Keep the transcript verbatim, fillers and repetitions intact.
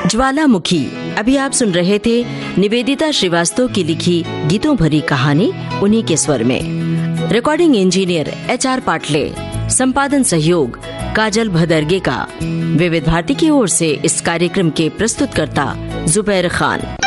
ज्वालामुखी। अभी आप सुन रहे थे निवेदिता श्रीवास्तव की लिखी गीतों भरी कहानी उन्हीं के स्वर में। Recording engineer H R Patle, संपादन सहयोग काजल भदरगे का। विविध भारती की ओर से इस कार्यक्रम के प्रस्तुतकर्ता जुबैर खान।